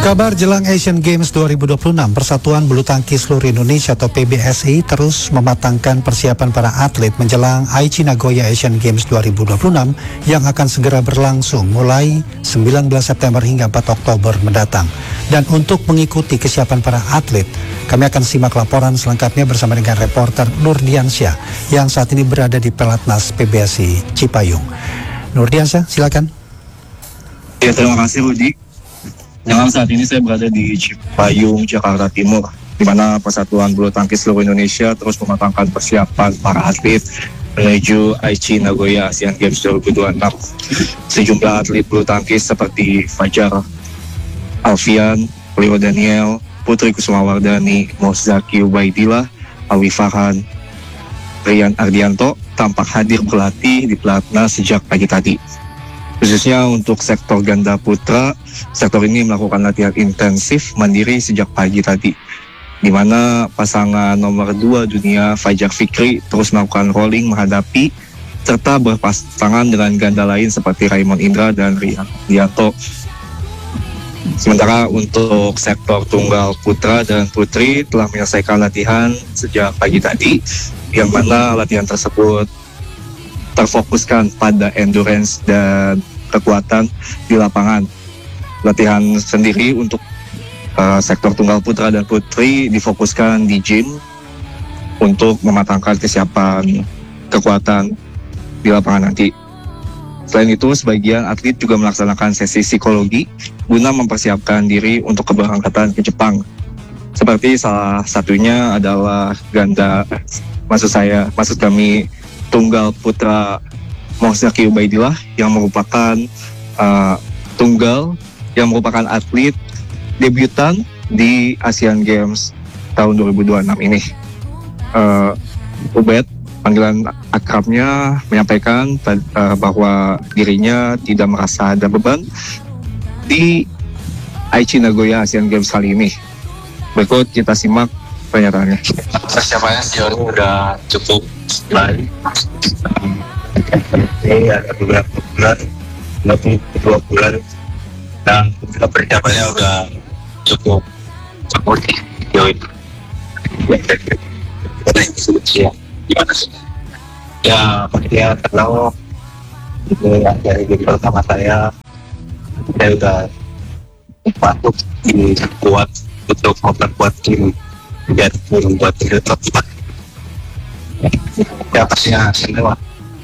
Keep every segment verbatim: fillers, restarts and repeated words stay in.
Kabar jelang Asian Games dua ribu dua puluh enam, Persatuan Bulu Tangkis Seluruh Indonesia atau P B S I terus mematangkan persiapan para atlet menjelang Aichi Nagoya Asian Games dua ribu dua puluh enam yang akan segera berlangsung mulai sembilan belas September hingga empat Oktober mendatang. Dan untuk mengikuti kesiapan para atlet, kami akan simak laporan selengkapnya bersama dengan reporter Nur Diansyah yang saat ini berada di Pelatnas P B S I Cipayung. Nur Diansyah, silakan. Ya, terima kasih Rudi. Yang saat ini saya berada di Cipayung, Jakarta Timur, di mana Persatuan Bulu Tangkis Seluruh Indonesia terus mematangkan persiapan para atlet menuju Aichi Nagoya Asian Games dua ribu dua puluh enam. Sejumlah atlet bulu tangkis seperti Fajar Alfian, Leo Daniel, Putri Kusumawardani, Mozaki Ubaidillah, Alwi Farhan, Rian Ardianto tampak hadir berlatih di Pelatnas sejak pagi tadi. Khususnya untuk sektor ganda putra, sektor ini melakukan latihan intensif mandiri sejak pagi tadi, di mana pasangan nomor dua dunia Fajar Fikri terus melakukan rolling menghadapi serta berpasangan dengan ganda lain seperti Raymond Indra dan Rian Ardianto. Sementara untuk sektor tunggal putra dan putri telah menyelesaikan latihan sejak pagi tadi, yang mana latihan tersebut terfokuskan pada endurance dan kekuatan di lapangan. Latihan sendiri untuk uh, sektor tunggal putra dan putri difokuskan di gym untuk mematangkan kesiapan kekuatan di lapangan nanti. Selain itu, sebagian atlet juga melaksanakan sesi psikologi guna mempersiapkan diri untuk keberangkatan ke Jepang. Seperti salah satunya adalah ganda, maksud saya, maksud kami tunggal putra Mozaki Ubaidillah yang merupakan uh, tunggal yang merupakan atlet debutan di Asian Games tahun dua ribu dua puluh enam ini. Uh, Ubed, panggilan akrabnya, menyampaikan uh, bahwa dirinya tidak merasa ada beban di Aichi Nagoya Asian Games kali ini. Berikut kita simak pernyataannya. Persiapannya sejauh ini udah cukup baik. Ini ada beberapa bulan, lebih dua bulan, dan persiapannya udah cukup cukup sejauh ini. Ya, gimana sih? Ya, pastinya kalau ini ya, dari game pertama saya, saya udah patut ini kuat untuk memperkuat tim dan membuat tim terkuat. Ya, pastinya semua.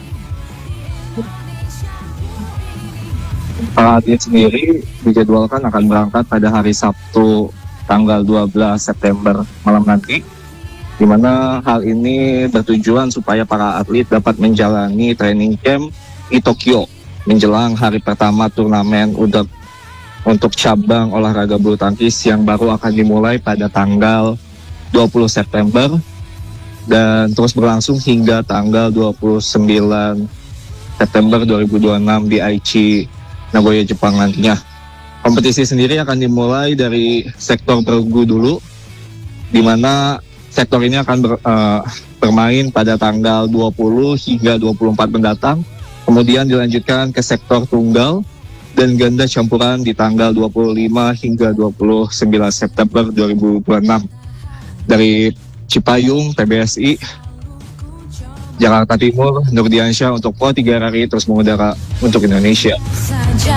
Para atlet sendiri dijadwalkan akan berangkat pada hari Sabtu tanggal dua belas September malam nanti, di mana hal ini bertujuan supaya para atlet dapat menjalani training camp di Tokyo menjelang hari pertama turnamen U D E P untuk cabang olahraga bulu tangkis yang baru akan dimulai pada tanggal dua puluh September dan terus berlangsung hingga tanggal dua puluh sembilan September dua ribu dua puluh enam di Aichi Nagoya, Jepang nantinya. Kompetisi sendiri akan dimulai dari sektor pergu dulu, di mana sektor ini akan ber, uh, bermain pada tanggal dua puluh hingga dua puluh empat mendatang. Kemudian dilanjutkan ke sektor tunggal dan ganda campuran di tanggal dua puluh lima hingga dua puluh sembilan September dua ribu dua puluh enam. Dari Cipayung, P B S I Jakarta Timur, Nur Diansyah untuk Pro tiga R R I terus mengudara untuk Indonesia.